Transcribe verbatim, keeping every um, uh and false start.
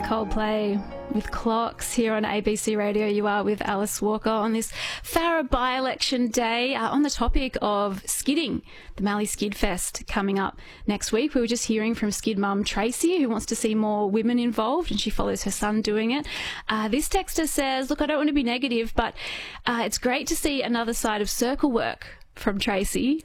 Coldplay with Clocks here on A B C Radio. You are with Alice Walker on this Farrer by-election day uh, on the topic of skidding, the Mallee Skid Fest coming up next week. We were just hearing from skid mum Tracy, who wants to see more women involved, and she follows her son doing it. Uh, this texter says, look, I don't want to be negative, but uh, it's great to see another side of circle work from Tracy.